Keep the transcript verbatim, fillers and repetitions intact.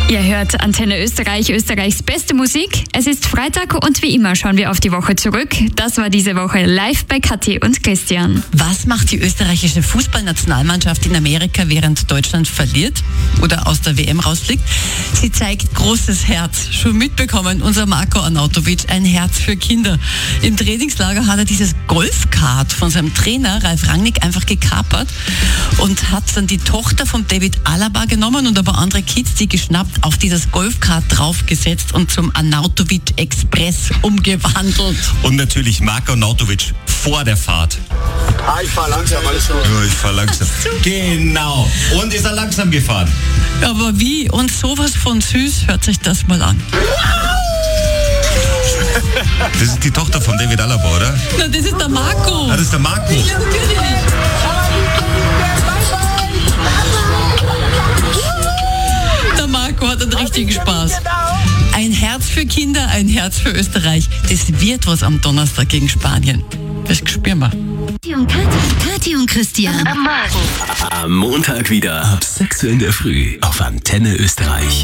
Ihr hört Antenne Österreich, Österreichs beste Musik. Es ist Freitag und wie immer schauen wir auf die Woche zurück. Das war diese Woche live bei Kathi und Christian. Was macht die österreichische Fußballnationalmannschaft in Amerika, während Deutschland verliert oder aus der W M rausfliegt? Sie zeigt großes Herz. Schon mitbekommen, unser Marko Arnautovic, ein Herz für Kinder. Im Trainingslager hat er dieses Golfkart von seinem Trainer Ralf Rangnick einfach gekapert und hat dann die Tochter von David Alaba genommen und ein paar andere Kids, die geschnappt, auf dieses Golfkart draufgesetzt und zum Arnautovic Express umgewandelt. Und natürlich Marko Arnautovic vor der Fahrt. Ah, ich fahr langsam, alles so. Ja, ich fahr langsam. Genau. Und ist er langsam gefahren? Aber wie? Und sowas von süß, hört sich das mal an. Das ist die Tochter von David Alaba, oder? Na, das ist der Marko. Ah, das ist der Marko. Ja, natürlich. Der Marko hat einen richtigen Spaß. Ein Herz für Kinder, ein Herz für Österreich. Das wird was am Donnerstag gegen Spanien. Das spüren wir. Kathi und, Kathi und Christian. Am Montag wieder ab sechs Uhr in der Früh auf Antenne Österreich.